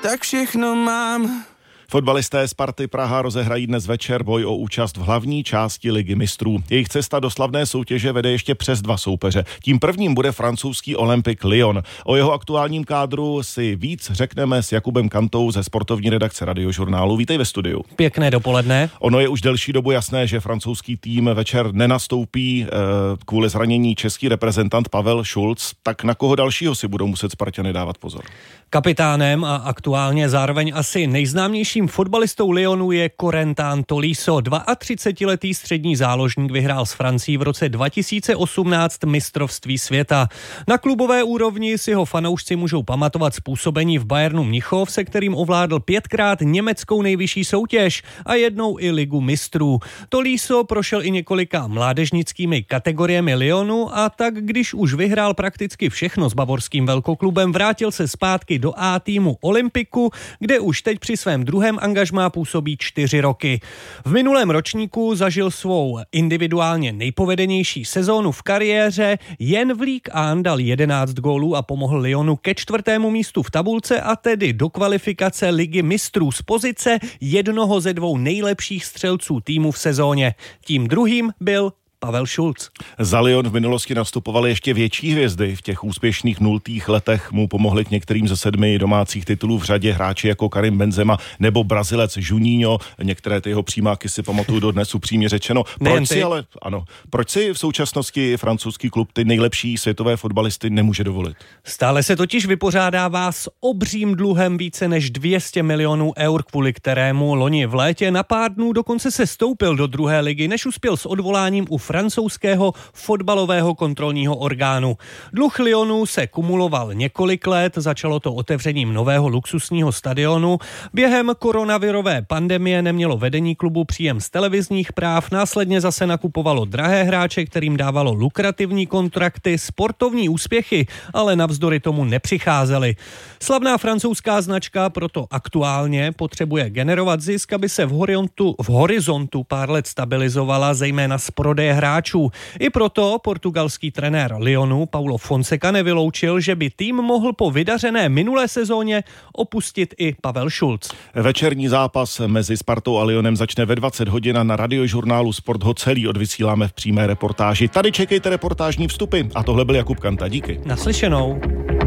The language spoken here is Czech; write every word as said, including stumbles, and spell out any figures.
tak všechno mám. Fotbalisté Sparty Praha rozehrají dnes večer boj o účast v hlavní části Ligy mistrů. Jejich cesta do slavné soutěže vede ještě přes dva soupeře. Tím prvním bude francouzský Olympique Lyon. O jeho aktuálním kádru si víc řekneme s Jakubem Kantou ze sportovní redakce Radiožurnálu. Vítej ve studiu. Pěkné dopoledne. Ono je už delší dobu jasné, že francouzský tým večer nenastoupí kvůli zranění český reprezentant Pavel Šulc. Tak na koho dalšího si budou muset Sparťany dávat pozor? Kapitánem a aktuálně zároveň asi nejznámějším fotbalistou Lyonu je Corentin Tolisso. třicetiletý střední záložník vyhrál s Francií v roce dva tisíce osmnáct mistrovství světa. Na klubové úrovni si ho fanoušci můžou pamatovat z působení v Bayernu Mnichov, se kterým ovládl pětkrát německou nejvyšší soutěž a jednou i ligu mistrů. Tolisso prošel i několika mládežnickými kategoriemi Lyonu a tak, když už vyhrál prakticky všechno s bavorským velkoklubem, vrátil se zpátky do A týmu Olympiku, kde už teď při svém druhém angažmá působí čtyři roky. V minulém ročníku zažil svou individuálně nejpovedenější sezónu v kariéře, jen v Ligue jedna dal jedenáct gólů a pomohl Lyonu ke čtvrtému místu v tabulce a tedy do kvalifikace Ligy mistrů z pozice jednoho ze dvou nejlepších střelců týmu v sezóně. Tím druhým byl Pavel Šulc. Za Lyon v minulosti nastupovaly ještě větší hvězdy. V těch úspěšných nultých letech mu pomohli k některým ze sedmi domácích titulů v řadě hráči jako Karim Benzema nebo Brazilec Juninho. Některé ty jeho přímáky si pamatuju dodnes, upřímně řečeno. Proč si ale, ano, proč si v současnosti francouzský klub ty nejlepší světové fotbalisty nemůže dovolit? Stále se totiž vypořádává s obřím dluhem více než dvě stě milionů eur, kvůli kterému loni v létě na pár dnů dokonce se stoupil do druhé ligy, než uspěl s odvoláním u francouzského fotbalového kontrolního orgánu. Dluh Lyonu se kumuloval několik let, začalo to otevřením nového luxusního stadionu. Během koronavirové pandemie nemělo vedení klubu příjem z televizních práv, následně zase nakupovalo drahé hráče, kterým dávalo lukrativní kontrakty, sportovní úspěchy, ale navzdory tomu nepřicházely. Slavná francouzská značka proto aktuálně potřebuje generovat zisk, aby se v horizontu, v horizontu pár let stabilizovala, zejména z prodeje hráčů. I proto portugalský trenér Lyonu Paulo Fonseca nevyloučil, že by tým mohl po vydařené minulé sezóně opustit i Pavel Šulc. Večerní zápas mezi Spartou a Lyonem začne ve dvacet hodin a na Radiožurnálu Sport ho celý odvysíláme v přímé reportáži. Tady čekejte reportážní vstupy a tohle byl Jakub Kanta. Díky. Naslyšenou.